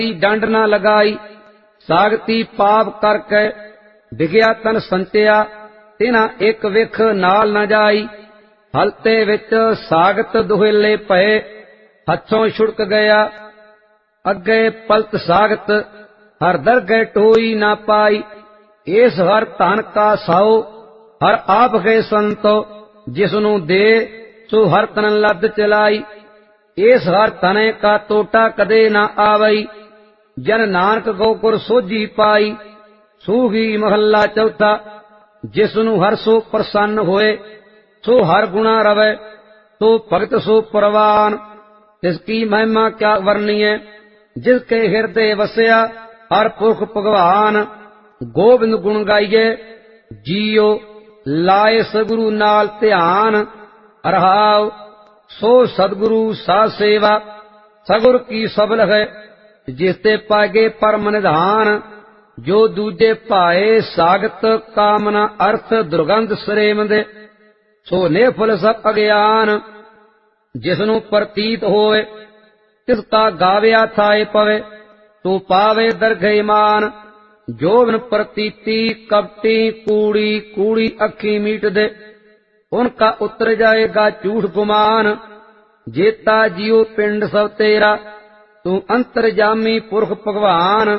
ਡੰਡ ਨਾ ਲਗਾਈ। ਸਾਗਤੀ ਪਾਪ ਕਰਕੇ ਡਿਗਿਆ ਤਨ ਸੰਚਿਆ, ਤਿਨਾ ਇੱਕ ਵਿਖ ਨਾਲ ਨ ਜਾਈ। ਹਲਤੇ ਵਿੱਚ ਸਾਗਤ ਦੁਹੇਲੇ ਪਏ, ਹੱਥੋਂ ਛੁੜਕ ਗਿਆ। ਅੱਗੇ ਪਲਤ ਸਾਗਤ ਹਰ ਦਰਗਹਿ ਟੋਈ ਨਾ ਪਾਈ। ਇਸ ਹਰ ਧਨ ਕਾ ਸਾਉ ਹਰ ਆਪ ਗਏ ਸੰਤੋ, ਜਿਸਨੂੰ ਦੇ ਸੋ ਹਰ ਤਨ ਲੱਦ ਚਲਾਈ। ਇਸ ਹਰ ਤਨੇ ਕਾ ਟੋਟਾ ਕਦੇ ਨਾ ਆਵਈ, ਜਨ ਨਾਨਕ ਗੋ ਗੁਰ ਸੋਝੀ ਪਾਈ। ਸੂਹੀ ਮਹੱਲਾ ਚੌਥਾ। ਜਿਸਨੂੰ ਹਰ ਸੋ ਪ੍ਰਸੰਨ ਹੋਏ, ਸੋ ਹਰ ਗੁਣਾ ਰਵੈ, ਸੋ ਭਗਤ ਸੋ ਪ੍ਰਵਾਨ। ਤਿਸਕੀ ਮਹਿਮਾ ਕਿਆ ਵਰਨੀਐ, ਜਿਸ ਕੇ ਹਿਰਦੇ ਵਸਿਆ ਹਰ ਪੁਰਖ ਭਗਵਾਨ। ਗੋਬਿੰਦ ਗੁਣ ਗਾਈਏ ਜੀਓ, ਲਾਏ ਸਤਿਗੁਰੂ ਨਾਲ ਧਿਆਨ। ਰਹਾਉ ਸੋ ਸਤਿਗੁਰੂ ਸਾ ਸੇਵਾ, ਸਗੁਰ ਕੀ ਸਬਲ ਹੈ, ਜਿਸ ਤੇ ਪਾਗੇ ਪਰਮ ਨਿਧਾਨ। ਜੋ ਦੂਜੇ ਭਾਏ ਸਾਗਤ ਕਾਮਨਾ ਅਰਥ ਦੁਰਗੰਧ ਸਰੇਮਦੇ, ਸੋ ਨਿਰਫਲ ਸਭ ਅਗਿਆਨ। ਜਿਸਨੂੰ ਪ੍ਰਤੀਤ ਹੋਏ ਤਿਸ ਕਾ ਗਾਵਿਆ ਥਾਏ ਪਵੇ, ਤੋ ਪਾਵੇ ਦਰਗਹਿ ਮਾਨ। ਜੋ ਬਿਨ ਪ੍ਰਤੀਤੀ ਕਪਟੀ ਕੂੜੀ ਕੂੜੀ ਅੱਖੀ ਮੀਟ ਦੇ, ਉਨਕਾ ਉਤਰ ਜਾਏਗਾ ਝੂਠ ਗੁਮਾਨ। ਜੇਤਾ ਜੀਉ ਪਿੰਡ ਸਭ ਤੇਰਾ, ਤੂੰ ਅੰਤਰਜਾਮੀ ਪੁਰਖ ਭਗਵਾਨ।